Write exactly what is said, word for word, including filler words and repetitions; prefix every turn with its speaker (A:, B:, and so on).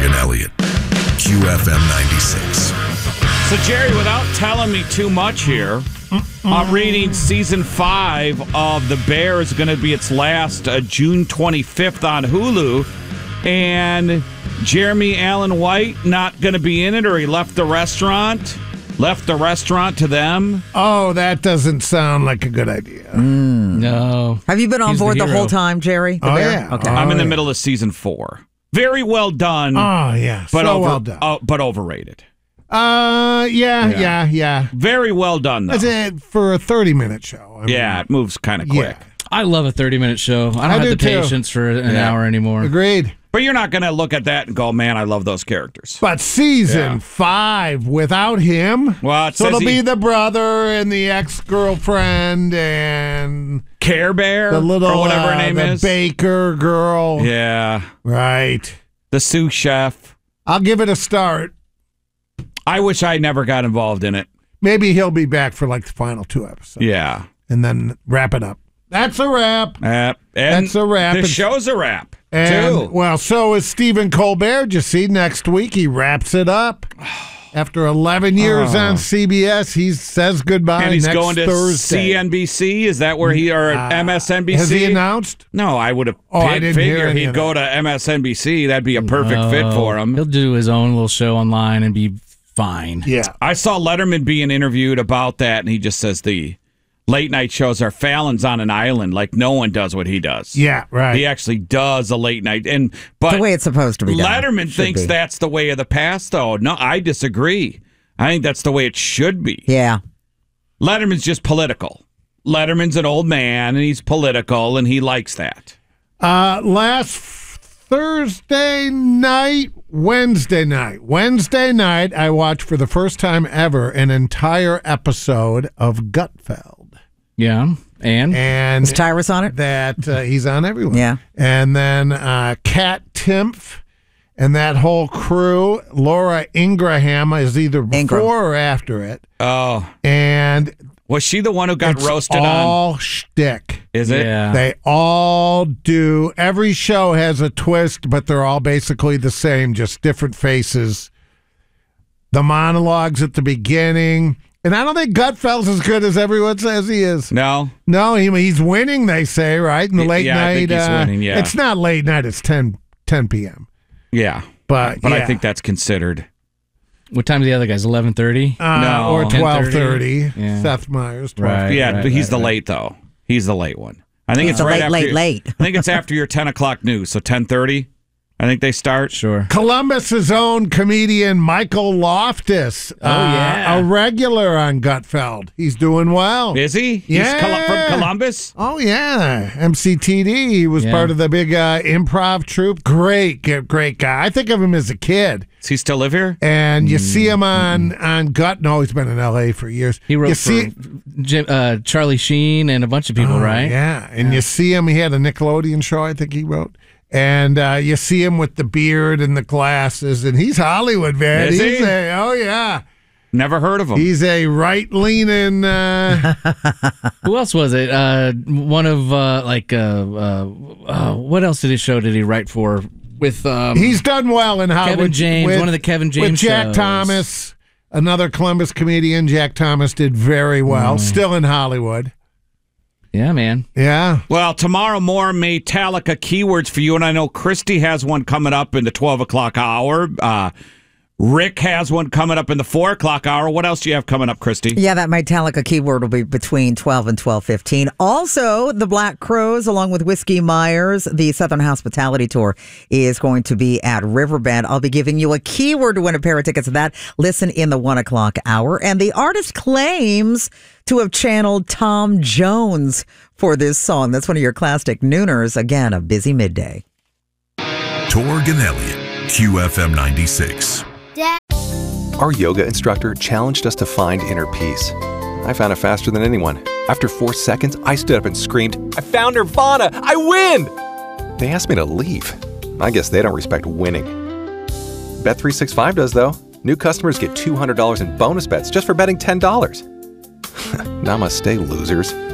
A: and Elliott, Q F M ninety-six.
B: So, Jerry, without telling me too much here, I'm reading season five of The Bear is going to be its last uh, June twenty-fifth on Hulu. And Jeremy Allen White not going to be in it, or he left the restaurant? Left the restaurant to them?
C: Oh, that doesn't sound like a good idea.
D: Mm.
E: No.
D: Have you been on
E: He's
D: board
E: the
D: the,
E: hero.
D: whole time, Jerry? The
C: Oh,
D: Bear?
C: yeah.
D: Okay.
C: Oh,
B: I'm in the
C: yeah.
B: middle of season four. Very well done.
C: Oh, yeah.
B: but
C: so
B: over,
C: well done.
B: uh, but overrated.
C: Uh, yeah,
B: Yeah.
C: yeah, yeah.
B: Very well done, though.
C: That's it for a thirty-minute show. I mean,
B: Yeah, it moves kind of quick.
C: yeah.
E: I love a thirty-minute show. I don't
C: I
E: have
C: do
E: the
C: too.
E: patience for an
B: Yeah.
E: hour anymore.
C: Agreed.
B: But you're not going to look at that and go, man, I love those characters.
C: But season
B: Yeah.
C: five without him,
B: Well, it
C: so
B: says
C: it'll
B: he-
C: be the brother and the ex-girlfriend and
B: Care Bear,
C: the little
B: or whatever her
C: uh,
B: name
C: the
B: is.
C: baker girl.
B: Yeah,
C: Right.
B: the sous chef.
C: I'll give it a start.
B: I wish I never got involved in it.
C: Maybe he'll be back for like the final two episodes.
B: Yeah.
C: And then wrap it up. That's a wrap.
B: Uh, and
C: That's a wrap.
B: The
C: It's-
B: show's a wrap,
C: And,
B: too.
C: well, so is Stephen Colbert. You see, next week he wraps it up. After eleven years
B: Oh.
C: on C B S, he says goodbye
B: And he's
C: next
B: going to
C: Thursday.
B: C N B C. Is that where he, or
C: Uh,
B: M S N B C?
C: Has he announced?
B: No, I would have
C: Oh, I didn't hear
B: figured
C: any
B: he'd
C: of
B: go to M S N B C. That'd be a perfect fit for him.
E: He'll do his own little show online and be fine.
C: Yeah.
B: I saw Letterman being interviewed about that, and he just says the late night shows are Fallon's on an island. Like, no one does what he does.
C: Yeah, right.
B: He actually does a late night. and but
D: The way it's supposed to be done.
B: Letterman
D: Should
B: thinks
D: be.
B: that's the way of the past, though. No, I disagree. I think that's the way it should be.
D: Yeah.
B: Letterman's just political. Letterman's an old man, and he's political, and he likes that.
C: Uh, last Thursday night, Wednesday night. Wednesday night, I watched for the first time ever an entire episode of Gutfeld.
E: Yeah. And?
C: And
D: Is Tyrus on it?
C: that uh, he's on everyone.
D: Yeah.
C: And then uh, Kat Timpf and that whole crew. Laura Ingraham is either before
D: Ingram.
C: or after it.
B: Oh,
C: And
B: was she the one who got
C: it's
B: roasted on?
C: all shtick.
B: Is it?
E: Yeah.
C: They all do. Every show has a twist, but they're all basically the same, just different faces. The monologues at the beginning. And I don't think Gutfeld's as good as everyone says he is.
B: No.
C: No, he, he's winning, they say, right? In the
B: Y-
C: late
B: yeah, I
C: night.
B: think he's
C: uh,
B: winning, yeah.
C: It's not late night, it's ten p.m.
B: Yeah.
C: But,
B: But I
C: yeah.
B: think that's considered.
E: What time are the other guys? eleven thirty?
C: Uh,
B: No.
C: or twelve
E: ten
C: thirty.
E: thirty? Yeah.
C: Seth Meyers, twelve
E: Right.
B: Yeah,
E: right,
B: but he's
E: right,
B: the
E: right.
B: late, though. He's the late one. I think
D: He's
B: it's
D: the
B: right
D: late,
B: after
D: late,
B: your-
D: late.
B: I think it's after your ten o'clock news, so ten thirty. I think they start.
E: Sure.
C: Columbus's own comedian Michael Loftus. Oh,
E: yeah.
C: A regular on Gutfeld. He's doing well.
B: Is he? He's
C: Yeah.
B: Col- from Columbus?
C: Oh, yeah. M C T D. He was
E: Yeah.
C: part of the big uh, improv troupe. Great, g- great guy. I think of him as a kid.
B: Does he still live here?
C: And you see him on, on Gut. No, he's been in L A for years.
E: He wrote
C: you
E: for
C: see,
E: Jim, uh, Charlie Sheen and a bunch of people,
C: Oh,
E: right?
C: Yeah. And you see him. He had a Nickelodeon show, I think he wrote. And uh, you see him with the beard and the glasses. And he's Hollywood, man.
B: Is
C: he's
B: he?
C: a, oh, yeah.
B: Never heard of him.
C: He's a right-leaning. Uh,
E: Who else was it? Uh, one of uh, like uh, uh, uh, what else did he show? Did he write for with? Um,
C: he's done well in Hollywood.
E: Kevin James,
C: with-
E: one of the Kevin James
C: with Jack
E: shows.
C: Thomas, another Columbus comedian. Jack Thomas did very well. Still in Hollywood.
E: Yeah, man.
C: Yeah.
B: Well, tomorrow more Metallica keywords for you, and I know Christy has one coming up in the twelve o'clock hour. Uh, Rick has one coming up in the four o'clock hour. What else do you have coming up, Christy?
D: Yeah, that Metallica keyword will be between twelve and twelve fifteen. Also, the Black Crowes, along with Whiskey Myers, the Southern Hospitality Tour is going to be at Riverbend. I'll be giving you a keyword to win a pair of tickets to that. Listen in the one o'clock hour. And the artist claims to have channeled Tom Jones for this song. That's one of your classic nooners. Again, a busy midday.
A: Torg and Elliott, Q F M ninety-six.
F: Our yoga instructor challenged us to find inner peace. I found it faster than anyone. After four seconds, I stood up and screamed, "I found Nirvana! I win!" They asked me to leave. I guess they don't respect winning. Bet three sixty-five does, though. New customers get two hundred dollars in bonus bets just for betting ten dollars. Namaste, losers.